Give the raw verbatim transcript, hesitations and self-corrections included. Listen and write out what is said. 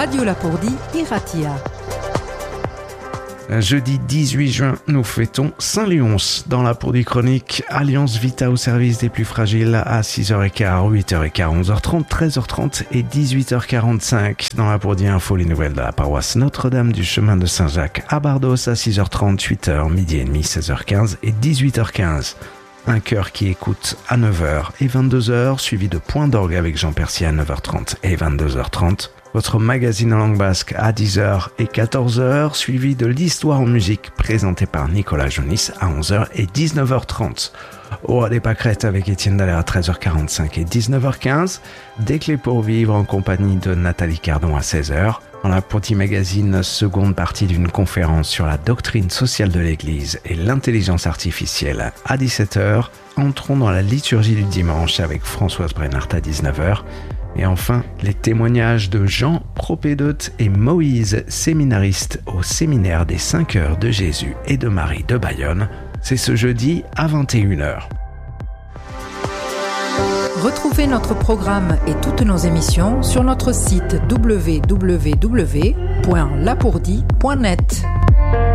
Radio Lapourdie Iratia. Jeudi dix-huit juin, nous fêtons Saint-Léonce. Dans la Lapourdie Chronique, Alliance Vita au service des plus fragiles à six heures quinze, huit heures quinze, onze heures trente, treize heures trente et dix-huit heures quarante-cinq. Dans la Lapourdie Info, les nouvelles de la paroisse Notre-Dame du chemin de Saint-Jacques à Bardos à six heures trente, huit heures, midi et demi, seize heures quinze et dix-huit heures quinze. Un chœur qui écoute à neuf heures et vingt-deux heures, suivi de Point d'orgue avec Jean Percier à neuf heures trente et vingt-deux heures trente. Votre magazine en langue basque à dix heures et quatorze heures, suivi de l'histoire en musique présenté par Nicolas Jonis à onze heures et dix-neuf heures trente. Aura des pâquerettes avec Étienne Dallaire à treize heures quarante-cinq et dix-neuf heures quinze. Des clés pour vivre en compagnie de Nathalie Cardon à seize heures. Dans la Lapourdie Magazine, seconde partie d'une conférence sur la doctrine sociale de l'Église et l'intelligence artificielle à dix-sept heures. Entrons dans la liturgie du dimanche avec Françoise Brennart à dix-neuf heures. Et enfin, les témoignages de Jean, propédote et Moïse, séminariste au séminaire des cinq heures de Jésus et de Marie de Bayonne. C'est ce jeudi à vingt et une heures. Retrouvez notre programme et toutes nos émissions sur notre site w w w point lapourdie point net.